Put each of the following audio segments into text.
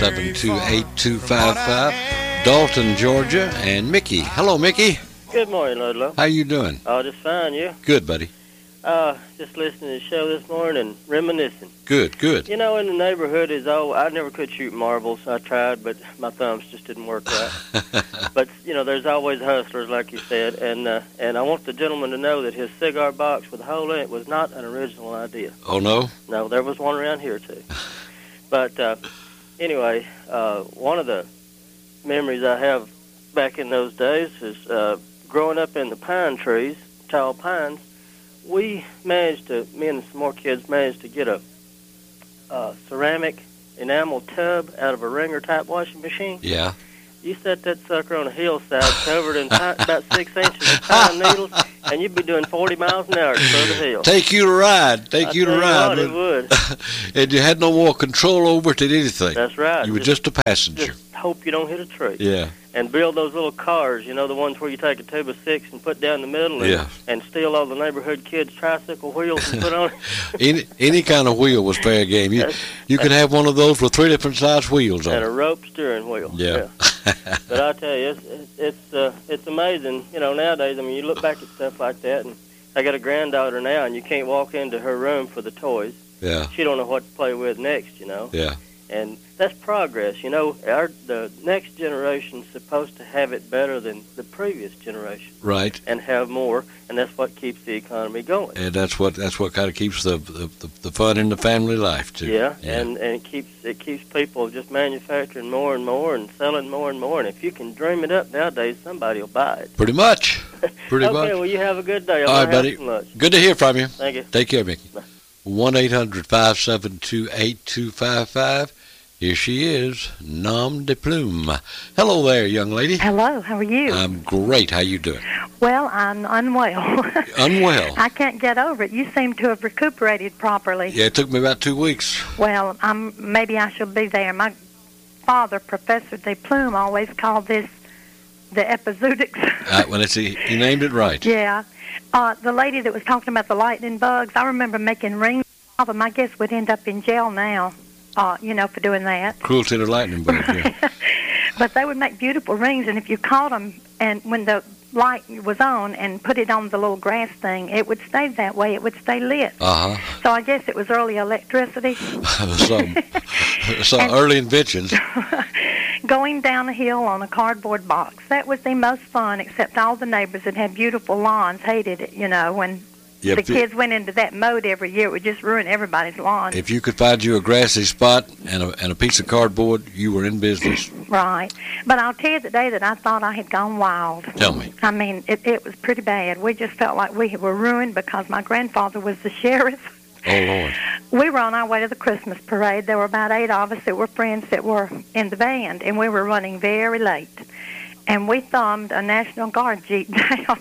888-572-8255. Dalton, Georgia, and Mickey. Hello, Mickey. Good morning, Ludlow. How you doing? Oh, just fine, you? Good, buddy. Just listening to the show this morning and reminiscing. Good. You know, in the neighborhood I never could shoot marbles. I tried, but my thumbs just didn't work right. But, you know, there's always hustlers, like you said, and I want the gentleman to know that his cigar box with a hole in it was not an original idea. Oh, no? No, there was one around here, too. But anyway, one of the memories I have back in those days is growing up in the pine trees, tall pines. Me and some more kids managed to get a ceramic enamel tub out of a Ringer-type washing machine. Yeah. You set that sucker on a hillside covered in about 6 inches of pine needles, and you'd be doing 40 miles an hour to the hill. Take you to ride. What, it would. And you had no more control over it than anything. That's right. You were just a passenger. Just hope you don't hit a tree. Yeah. And build those little cars, you know, the ones where you take a tube of 6 and put down the middle and steal all the neighborhood kids' tricycle wheels and put on it. Any kind of wheel was fair game. You could have one of those with 3 different size wheels on it. And a rope steering wheel. Yeah. But I tell you, it's amazing. You know, nowadays, I mean, you look back at stuff like that, and I got a granddaughter now, and you can't walk into her room for the toys. Yeah. She don't know what to play with next, you know. Yeah. And that's progress, you know. The next generation's supposed to have it better than the previous generation. Right. And have more, and that's what keeps the economy going. And that's what kind of keeps the fun in the family life too. Yeah. And it keeps people just manufacturing more and more and selling more and more. And if you can dream it up nowadays, somebody will buy it. Pretty much. Okay, well, you have a good day. All right, buddy. Good to hear from you. Thank you. Take care, Mickey. 1-800-572-8255. Here she is, Nom de Plume. Hello there, young lady. Hello, how are you? I'm great. How you doing? Well, I'm unwell. Unwell? I can't get over it. You seem to have recuperated properly. Yeah, it took me about 2 weeks. Well, maybe I shall be there. My father, Professor de Plume, always called this the epizootics. Well, he named it right. Yeah. The lady that was talking about the lightning bugs, I remember making rings of them. I guess we'd end up in jail now, for doing that. Cruelty to lightning bugs, yeah. But they would make beautiful rings, and if you caught them, and when the light was on and put it on the little grass thing, it would stay that way. It would stay lit. Uh-huh. So I guess it was early electricity. So early inventions. Going down a hill on a cardboard box. That was the most fun, except all the neighbors that had beautiful lawns hated it, when the kids went into that mode every year. It would just ruin everybody's lawn. If you could find you a grassy spot and a piece of cardboard, you were in business. Right. But I'll tell you the day that I thought I had gone wild. Tell me. I mean, it was pretty bad. We just felt like we were ruined because my grandfather was the sheriff. Oh, Lord. We were on our way to the Christmas parade. There were about 8 of us that were friends that were in the band, and we were running very late. And we thumbed a National Guard Jeep down.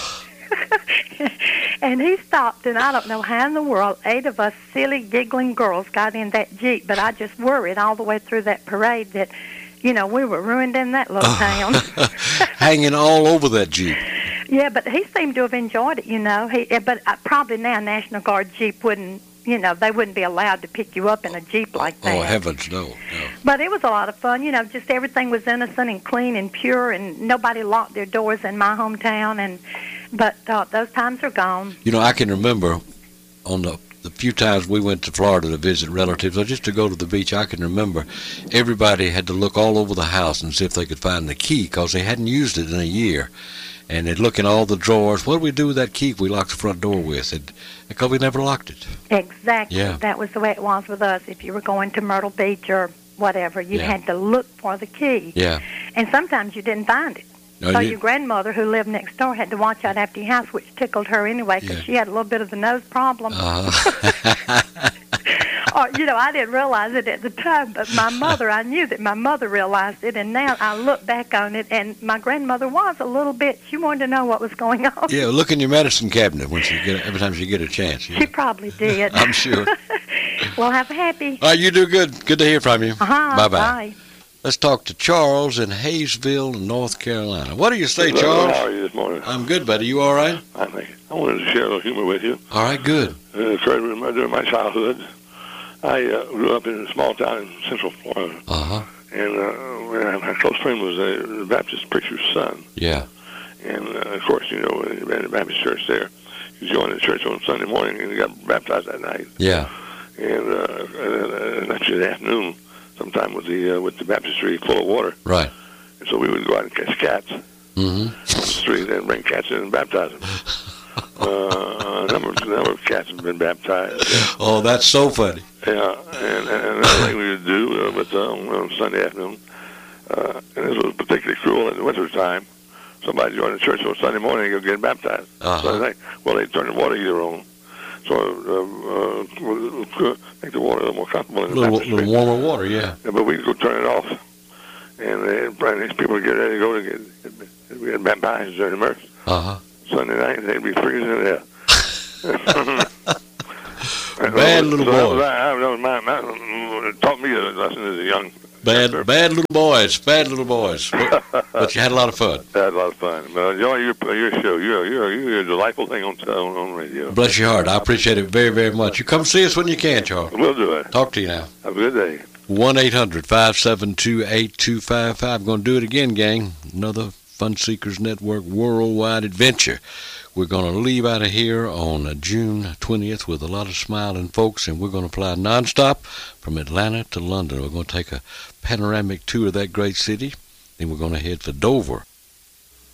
And he stopped, and I don't know how in the world 8 of us silly, giggling girls got in that Jeep, but I just worried all the way through that parade that, we were ruined in that little town. Hanging all over that Jeep. Yeah, but he seemed to have enjoyed it, But probably now National Guard Jeep wouldn't, they wouldn't be allowed to pick you up in a Jeep like that. Oh, heavens, no. But it was a lot of fun, just everything was innocent and clean and pure, and nobody locked their doors in my hometown, but those times are gone. I can remember on the few times we went to Florida to visit relatives or just to go to the beach, I can remember everybody had to look all over the house and see if they could find the key because they hadn't used it in a year. And they'd look in all the drawers. What do we do with that key we locked the front door with? Because we never locked it. Exactly. Yeah. That was the way it was with us. If you were going to Myrtle Beach or whatever, you had to look for the key. Yeah. And sometimes you didn't find it. So your grandmother, who lived next door, had to watch out after your house, which tickled her anyway, because she had a little bit of the nose problem. Or, I didn't realize it at the time, but my mother, I knew that my mother realized it, and now I look back on it, and my grandmother was a little bit, she wanted to know what was going on. Yeah, look in your medicine cabinet every time she get a chance. Yeah. She probably did. I'm sure. Well, have a happy. All right, you do good. Good to hear from you. Bye-bye. Bye. Let's talk to Charles in Hayesville, North Carolina. What do you say, Charles? How are you this morning? I'm good, buddy. You all right? I think I wanted to share a little humor with you. All right, good. During my childhood, I grew up in a small town in Central Florida. Uh-huh. And my close friend was the Baptist preacher's son. Yeah. And, of course, in the Baptist church there, he joined the church on Sunday morning and he got baptized that night. Yeah. And actually the afternoon, sometime with the baptistry full of water. Right. And so we would go out and catch cats Mm-hmm. on the street and bring cats in and baptize them. A number of cats have been baptized. Yeah. Oh, that's so funny. Yeah, and another thing we would do on Sunday afternoon, and this was particularly cruel in the winter time. Somebody joined the church on Sunday morning and go get baptized. Uh-huh. So they turn the water heater on. So make the water a little more comfortable in the baptistry. Little warmer water, yeah. But we'd go turn it off. And these people would get ready to go to get baptized during the mirth. Uh-huh. Sunday night, they'd be freezing to death. Bad little boy. Taught me a lesson as a young Bad little boys. Bad little boys. But you had a lot of fun. I had a lot of fun. But enjoy your show. You're a delightful thing on radio. Bless your heart. I appreciate it very, very much. You come see us when you can, Charles. We'll do it. Talk to you now. Have a good day. 1-800-572-8255. I'm going to do it again, gang. Another Fun Seekers Network worldwide adventure. We're going to leave out of here on June 20th with a lot of smiling folks, and we're going to fly nonstop from Atlanta to London. We're going to take a panoramic tour of that great city. Then we're going to head for Dover